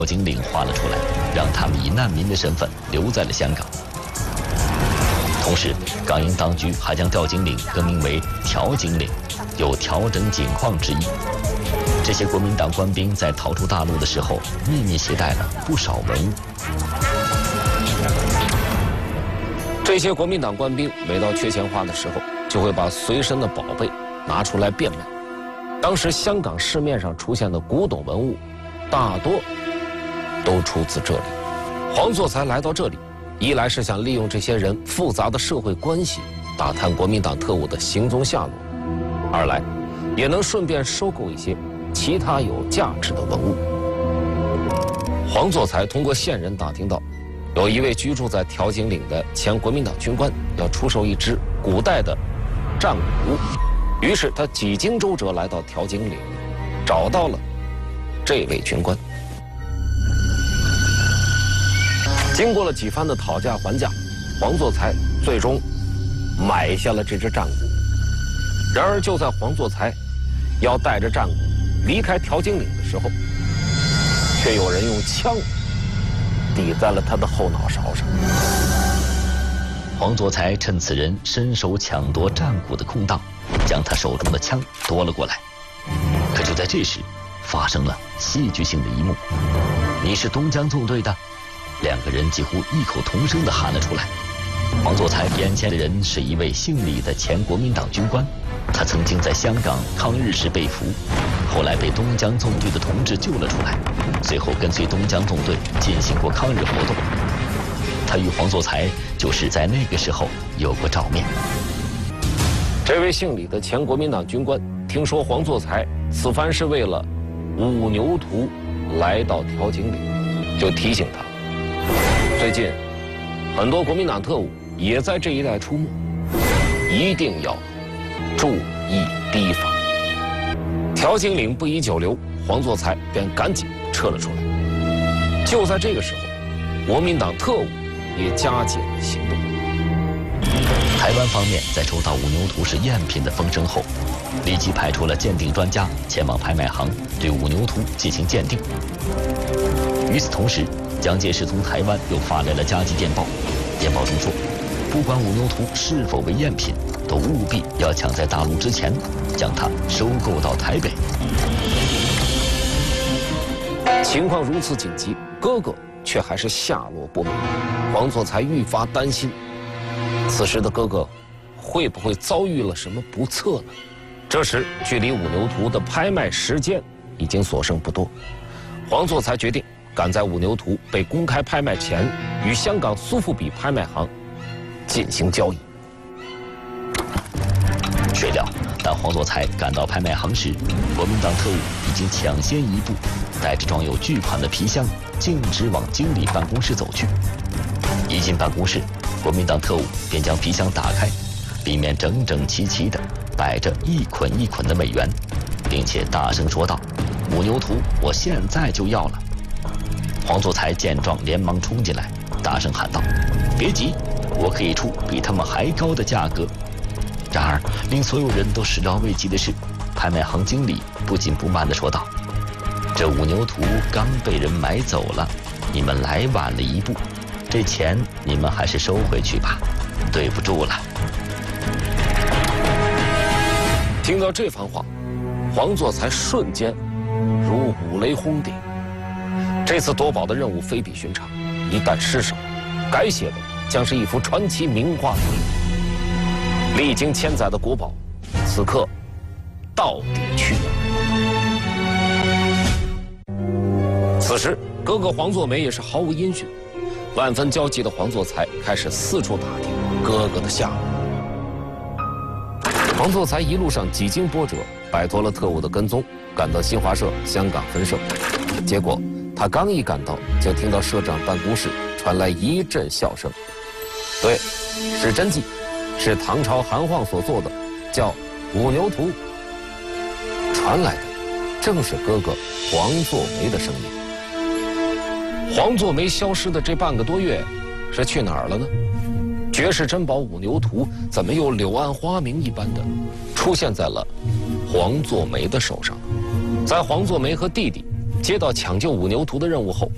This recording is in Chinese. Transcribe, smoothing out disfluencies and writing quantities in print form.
调景岭划了出来，让他们以难民的身份留在了香港。同时，港英当局还将调景岭更名为调景岭，有调整景况之意。这些国民党官兵在逃出大陆的时候，秘密携带了不少文物。 这些国民党官兵每到缺钱花的时候，就会把随身的宝贝拿出来变卖。当时香港市面上出现的古董文物，大多都出自这里。黄作才来到这里，一来是想利用这些人复杂的社会关系，打探国民党特务的行踪下落；二来，也能顺便收购一些其他有价值的文物。黄作才通过线人打听到，有一位居住在调景岭的前国民党军官要出售一只古代的战鼓，于是他几经周折来到调景岭，找到了这位军官。经过了几番的讨价还价，黄作才最终买下了这只战鼓。然而就在黄作才要带着战鼓离开调景岭的时候，却有人用枪抵在了他的后脑勺上。 黄作才趁此人伸手抢夺战鼓的空档，将他手中的枪夺了过来。可就在这时，发生了戏剧性的一幕：“你是东江纵队的？”两个人几乎异口同声地喊了出来。黄作才眼前的人是一位姓李的前国民党军官，他曾经在香港抗日时被俘，后来被东江纵队的同志救了出来，随后跟随东江纵队进行过抗日活动。他与黄作才就是在那个时候有过照面。 这位姓李的前国民党军官听说黄作才此番是为了五牛图来到调景岭，就提醒他，最近很多国民党特务也在这一带出没，一定要注意提防。调景岭不宜久留，黄作才便赶紧撤了出来。就在这个时候，国民党特务也加紧了行动。 台湾方面在收到五牛图是赝品的风声后，立即派出了鉴定专家前往拍卖行对五牛图进行鉴定。与此同时，蒋介石从台湾又发来了加急电报，电报中说，不管五牛图是否为赝品，都务必要抢在大陆之前将它收购到台北。 情况如此紧急，哥哥却还是下落不明，黄作才愈发担心，此时的哥哥会不会遭遇了什么不测呢？这时距离五牛图的拍卖时间已经所剩不多，黄作才决定赶在五牛图被公开拍卖前，与香港苏富比拍卖行进行交易。 谁料，当黄作才赶到拍卖行时，国民党特务已经抢先一步，带着装有巨款的皮箱，径直往经理办公室走去。一进办公室，国民党特务便将皮箱打开，里面整整齐齐地摆着一捆一捆的美元，并且大声说道：“五牛图，我现在就要了！”黄作才见状，连忙冲进来，大声喊道：“别急，我可以出比他们还高的价格。”然而，令所有人都始料未及的是，拍卖行经理不紧不慢地说道：“这五牛图刚被人买走了，你们来晚了一步，这钱你们还是收回去吧，对不住了。” 听到这番话，黄作才瞬间如五雷轰顶。这次夺宝的任务非比寻常，一旦失手，改写的将是一幅传奇名画的命运。历经千载的国宝，此刻到底去哪？此时，哥哥黄作梅也是毫无音讯，万分焦急的黄作才开始四处打听哥哥的下落。黄作才一路上几经波折，摆脱了特务的跟踪，赶到新华社香港分社。结果他刚一赶到，就听到社长办公室传来一阵笑声。对，是真迹，是唐朝韩晃所作的，叫《五牛图》。传来的正是哥哥黄作梅的声音。黄作梅消失的这半个多月，是去哪儿了呢？绝世珍宝五牛图怎么又柳暗花明一般的出现在了黄作梅的手上？在黄作梅和弟弟接到抢救五牛图的任务后，